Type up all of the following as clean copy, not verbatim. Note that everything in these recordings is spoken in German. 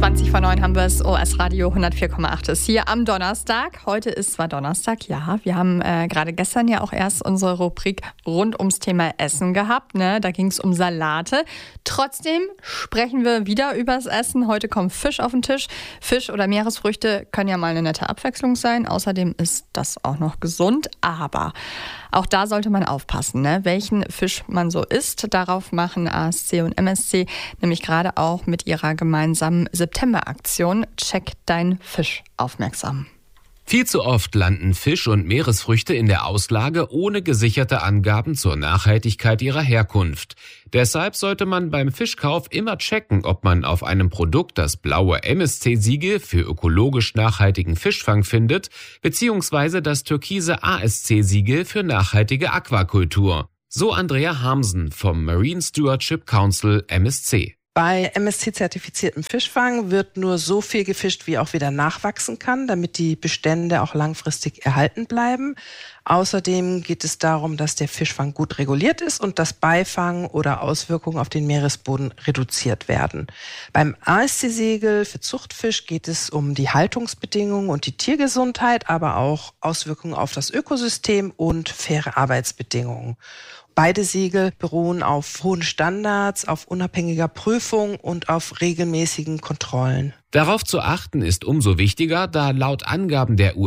20:09 haben wir es. OS Radio 104,8 ist hier am Donnerstag. Heute ist zwar Donnerstag, ja. Wir haben gerade gestern ja auch erst unsere Rubrik rund ums Thema Essen gehabt. Ne? Da ging es um Salate. Trotzdem sprechen wir wieder übers Essen. Heute kommt Fisch auf den Tisch. Fisch oder Meeresfrüchte können ja mal eine nette Abwechslung sein. Außerdem ist das auch noch gesund. Aber auch da sollte man aufpassen, ne? Welchen Fisch man so isst. Darauf machen ASC und MSC nämlich gerade auch mit ihrer gemeinsamen September-Aktion Check dein Fisch aufmerksam. Viel zu oft landen Fisch und Meeresfrüchte in der Auslage ohne gesicherte Angaben zur Nachhaltigkeit ihrer Herkunft. Deshalb sollte man beim Fischkauf immer checken, ob man auf einem Produkt das blaue MSC-Siegel für ökologisch nachhaltigen Fischfang findet, beziehungsweise das türkise ASC-Siegel für nachhaltige Aquakultur. So Andrea Harmsen vom Marine Stewardship Council MSC. Bei MSC-zertifiziertem Fischfang wird nur so viel gefischt, wie auch wieder nachwachsen kann, damit die Bestände auch langfristig erhalten bleiben. Außerdem geht es darum, dass der Fischfang gut reguliert ist und dass Beifang oder Auswirkungen auf den Meeresboden reduziert werden. Beim ASC-Siegel für Zuchtfisch geht es um die Haltungsbedingungen und die Tiergesundheit, aber auch Auswirkungen auf das Ökosystem und faire Arbeitsbedingungen. Beide Siegel beruhen auf hohen Standards, auf unabhängiger Prüfung und auf regelmäßigen Kontrollen. Darauf zu achten ist umso wichtiger, da laut Angaben der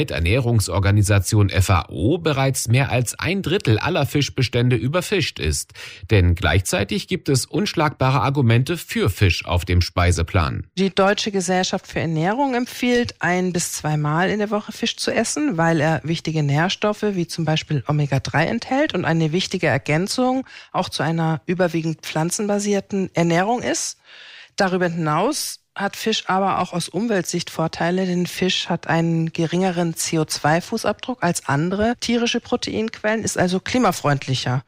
UN-Welternährungsorganisation FAO bereits mehr als 1/3 aller Fischbestände überfischt ist. Denn gleichzeitig gibt es unschlagbare Argumente für Fisch auf dem Speiseplan. Die Deutsche Gesellschaft für Ernährung empfiehlt, 1 bis 2 Mal in der Woche Fisch zu essen, weil er wichtige Nährstoffe wie zum Beispiel Omega-3 enthält und eine wichtige Ergänzung auch zu einer überwiegend pflanzenbasierten Ernährung ist. Darüber hinaus hat Fisch aber auch aus Umweltsicht Vorteile, denn Fisch hat einen geringeren CO2-Fußabdruck als andere tierische Proteinquellen, ist also klimafreundlicher.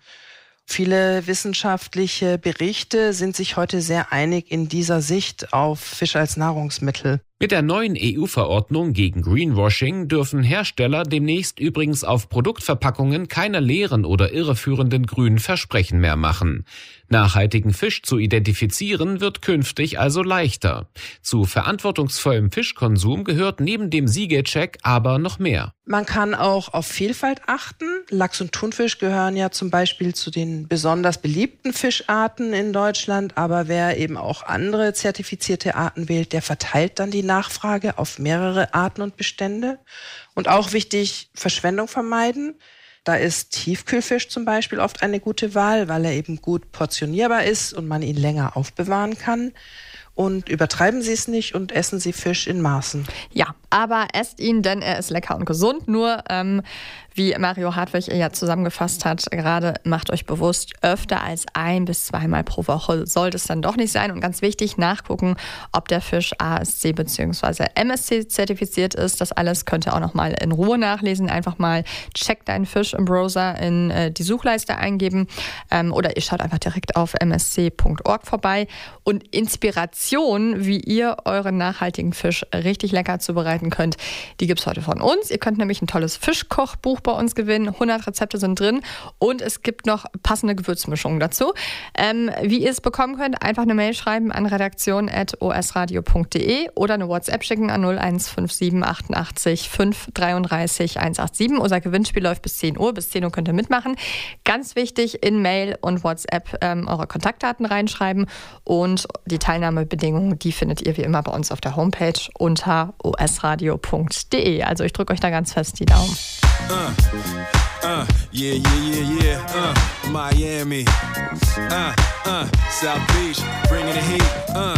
Viele wissenschaftliche Berichte sind sich heute sehr einig in dieser Sicht auf Fisch als Nahrungsmittel. Mit der neuen EU-Verordnung gegen Greenwashing dürfen Hersteller demnächst übrigens auf Produktverpackungen keine leeren oder irreführenden grünen Versprechen mehr machen. Nachhaltigen Fisch zu identifizieren wird künftig also leichter. Zu verantwortungsvollem Fischkonsum gehört neben dem Siegelcheck aber noch mehr. Man kann auch auf Vielfalt achten. Lachs und Thunfisch gehören ja zum Beispiel zu den besonders beliebten Fischarten in Deutschland. Aber wer eben auch andere zertifizierte Arten wählt, der verteilt dann die Nachfrage auf mehrere Arten und Bestände. Und auch wichtig, Verschwendung vermeiden. Da ist Tiefkühlfisch zum Beispiel oft eine gute Wahl, weil er eben gut portionierbar ist und man ihn länger aufbewahren kann. Und übertreiben Sie es nicht und essen Sie Fisch in Maßen. Ja, aber esst ihn, denn er ist lecker und gesund. Nur, wie Mario Hartwig ja zusammengefasst hat, gerade macht euch bewusst, öfter als 1 bis 2 Mal pro Woche sollte es dann doch nicht sein. Und ganz wichtig, nachgucken, ob der Fisch ASC bzw. MSC zertifiziert ist. Das alles könnt ihr auch noch mal in Ruhe nachlesen. Einfach mal Check deinen Fisch im Browser in die Suchleiste eingeben oder ihr schaut einfach direkt auf msc.org vorbei. Und Inspiration, wie ihr euren nachhaltigen Fisch richtig lecker zubereiten könnt, die gibt es heute von uns. Ihr könnt nämlich ein tolles Fischkochbuch bei uns gewinnen. 100 Rezepte sind drin und es gibt noch passende Gewürzmischungen dazu. Wie ihr es bekommen könnt, einfach eine Mail schreiben an redaktion@osradio.de oder eine WhatsApp schicken an 0157 88 533 187. Unser Gewinnspiel läuft bis 10 Uhr. Bis 10 Uhr könnt ihr mitmachen. Ganz wichtig, in Mail und WhatsApp eure Kontaktdaten reinschreiben und die Teilnahmebedingungen, die findet ihr wie immer bei uns auf der Homepage unter osradio.de. Also ich drücke euch da ganz fest die Daumen. Miami, South Beach, bringing the heat,